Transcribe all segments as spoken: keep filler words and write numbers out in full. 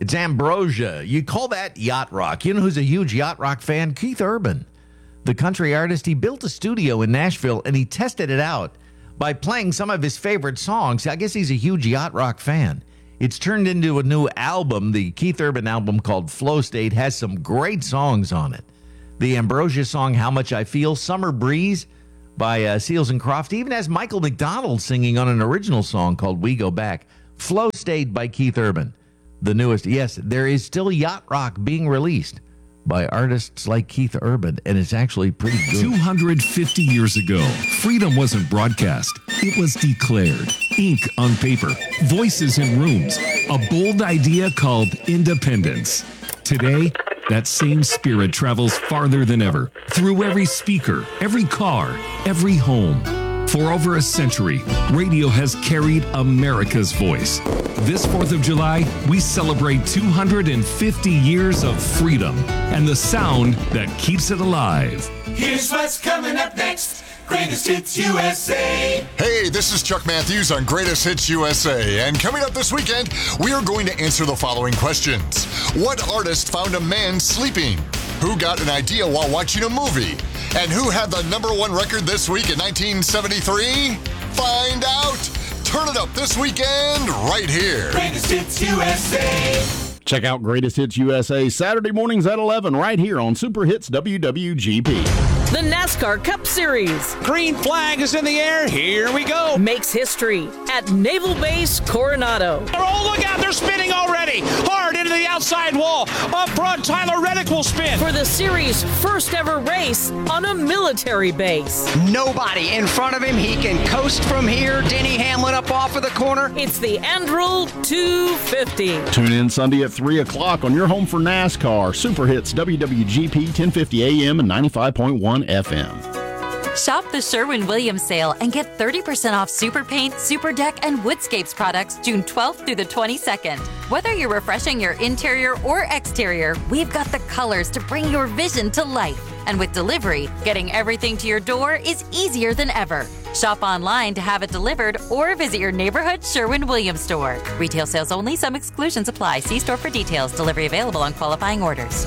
It's Ambrosia. You call that yacht rock. You know who's a huge yacht rock fan? Keith Urban, the country artist. He built a studio in Nashville, and he tested it out by playing some of his favorite songs. I guess he's a huge yacht rock fan. It's turned into a new album. The Keith Urban album called Flow State has some great songs on it. The Ambrosia song, How Much I Feel, Summer Breeze by uh, Seals and Croft, even has Michael McDonald singing on an original song called We Go Back. Flow State by Keith Urban. The newest, yes, there is still yacht rock being released by artists like Keith Urban, and it's actually pretty good. two hundred fifty years ago, freedom wasn't broadcast. It was declared. Ink on paper, voices in rooms, a bold idea called independence. Today, that same spirit travels farther than ever, through every speaker, every car, every home. For over a century, radio has carried America's voice. This fourth of July, we celebrate two hundred fifty years of freedom and the sound that keeps it alive. Here's what's coming up next. Greatest Hits U S A. Hey, this is Chuck Matthews on Greatest Hits U S A. And coming up this weekend, we are going to answer the following questions. What artist found a man sleeping? Who got an idea while watching a movie? And who had the number one record this week in nineteen seventy-three? Find out. Turn it up this weekend right here. Greatest Hits U S A. Check out Greatest Hits U S A Saturday mornings at eleven right here on Super Hits W W G P. The NASCAR Cup Series Green flag is in the air. Here we go. makes history at Naval Base Coronado. Oh, look out. They're spinning already. Hard into the outside wall. Up front, Tyler Reddick will spin. For the series' first ever race on a military base. Nobody in front of him. He can coast from here. Denny Hamlin up off of the corner. It's the Andrew two fifty. Tune in Sunday at three o'clock on your home for NASCAR. Super Hits W W G P ten fifty A M and ninety-five point one F M. Shop the Sherwin-Williams sale and get thirty percent off Super Paint, Super Deck, and Woodscapes products June twelfth through the twenty-second. Whether you're refreshing your interior or exterior, we've got the colors to bring your vision to life. And with delivery, getting everything to your door is easier than ever. Shop online to have it delivered or visit your neighborhood Sherwin-Williams store. Retail sales only. Some exclusions apply. See store for details. Delivery available on qualifying orders.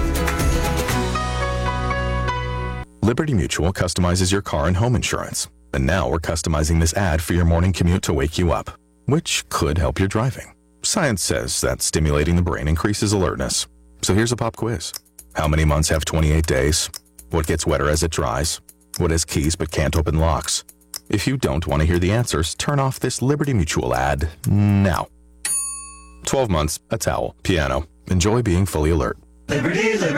Liberty Mutual customizes your car and home insurance. And now we're customizing this ad for your morning commute to wake you up, which could help your driving. Science says that stimulating the brain increases alertness. So here's a pop quiz. How many months have twenty-eight days? What gets wetter as it dries? What has keys but can't open locks? If you don't want to hear the answers, turn off this Liberty Mutual ad now. twelve months, a towel, piano. Enjoy being fully alert. Liberty, Liberty.